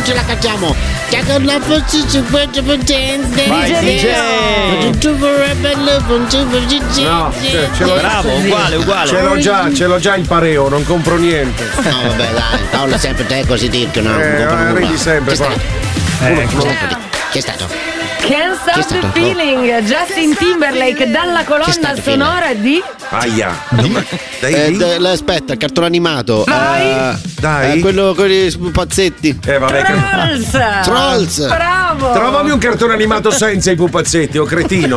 ce la cacciamo. Che con la forza ci faccio potente. No, bravo, uguale. Ce l'ho già il pareo, non compro niente. No, vabbè, dai, Paolo, sempre te così dirti, no? Ridi sempre. Chi è stato? Can't Stop the Feeling, Justin Timberlake, dalla colonna sonora di... Aia. Aspetta, il cartone animato. Dai. Quello con i pupazzetti. Vabbè. Trolls. Bravo. Trovami un cartone animato senza i pupazzetti, o cretino.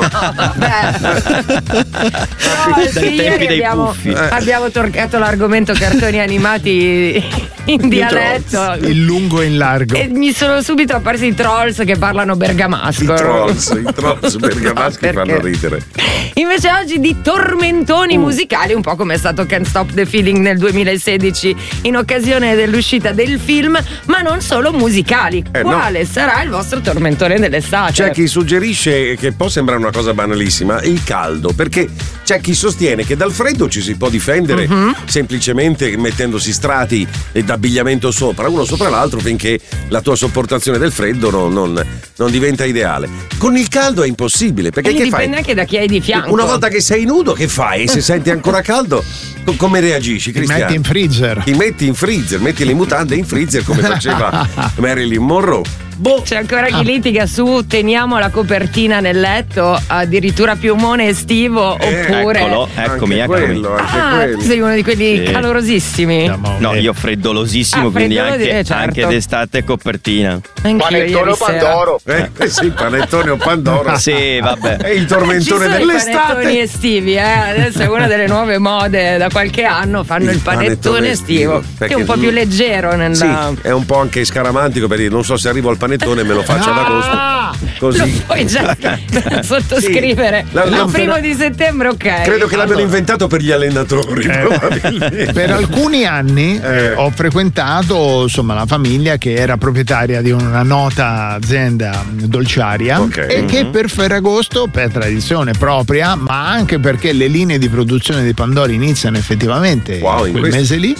Dai tempi dei puffi. Abbiamo toccato l'argomento cartoni animati in dialetto. In lungo e in largo. E mi sono subito apparsi i trolls che parlano bergamasco. I trolls bergamaschi fanno ridere. Invece oggi di tormentoni musicali, un po' come è stato Can't Stop the Feeling nel 2016 in occasione dell'uscita del film, ma non solo musicali. Quale sarà il vostro tormentone dell'estate? C'è chi suggerisce, che può sembrare una cosa banalissima, il caldo, perché c'è chi sostiene che dal freddo ci si può difendere semplicemente mettendosi strati d'abbigliamento sopra, uno sopra l'altro, finché la tua sopportazione del freddo non diventa ideale. Con il caldo è impossibile, perché che dipende fai? anche da chi hai di fianco. Una volta che sei nudo, che fai? Se senti ancora caldo, come reagisci, Cristiano? Ti metti in freezer. Ti metti in freezer, metti le mutande in freezer come faceva Marilyn Monroe. C'è ancora chi litiga su teniamo la copertina nel letto, addirittura piumone estivo, oppure eccomi. Quello. Tu sei uno di quelli calorosissimi. No, io freddolosissimo, quindi anche d'estate copertina. Panettone o Pandoro. Sì, panettone o Pandoro. Sì, vabbè. È il tormentone dell'estate. Panettoni estivi, adesso è una delle nuove mode da qualche anno, fanno il panettone estivo, che è un po' più leggero Sì, è un po' anche scaramantico, perché non so se arrivo al panettone e me lo faccio ad agosto. Così. Lo puoi già sottoscrivere. Il primo di settembre, ok. Credo che l'abbiano inventato per gli allenatori, probabilmente. Per alcuni anni ho frequentato la famiglia che era proprietaria di una nota azienda dolciaria e che per Ferragosto, per tradizione propria, ma anche perché le linee di produzione di Pandoro iniziano effettivamente in quel mese lì,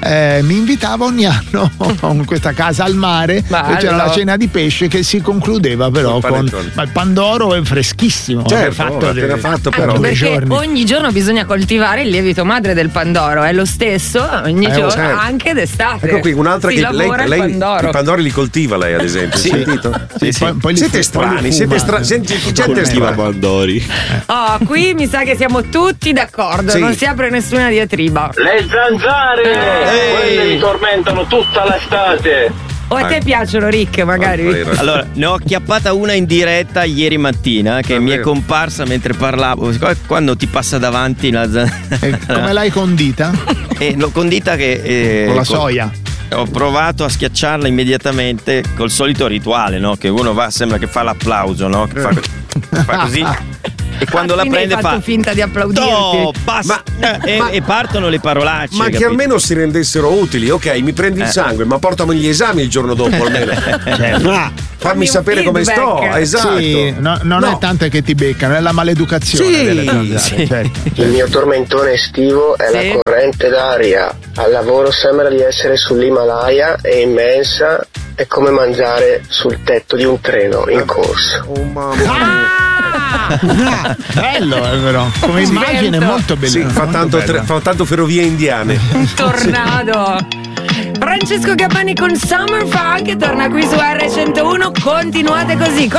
mi invitava ogni anno in questa casa al mare. C'era la cena di pesce che si concludeva però con il Pandoro è freschissimo, appena fatto però perché ogni giorno bisogna coltivare il lievito madre del Pandoro, è lo stesso ogni giorno, anche d'estate. Ecco qui un'altra che lei i pandori li coltiva, lei ad esempio. Sì. Sentito? Poi siete strani, senti gente strana. Pandori. Qui mi sa che siamo tutti d'accordo, non si apre nessuna diatriba. Le zanzare quelle mi tormentano tutta l'estate. O a te piacciono, Rick, magari? Allora, ne ho acchiappata una in diretta ieri mattina che mi è comparsa mentre parlavo. Quando ti passa davanti la come l'hai condita? L'ho condita con la soia. Ho provato a schiacciarla immediatamente col solito rituale, no? Che uno va, sembra che fa l'applauso, no? Che fa così. E quando la prende hai fatto finta di applaudirti. E partono le parolacce. Ma che almeno si rendessero utili. Ok, mi prendi il sangue, ma portami gli esami il giorno dopo almeno. Fammi sapere come sto. Esatto. Sì, non è tanto che ti beccano, è la maleducazione delle zanzare. Il mio tormentone estivo è la corrente d'aria. Al lavoro sembra di essere sull'Himalaya, è immensa, è come mangiare sul tetto di un treno in corsa. Oh mamma. Bello però, come immagine molto bellissimo. Sì, fa tanto ferrovie indiane. Un tornado. Francesco Gabbani con Summer Funk torna qui su R101. Continuate così.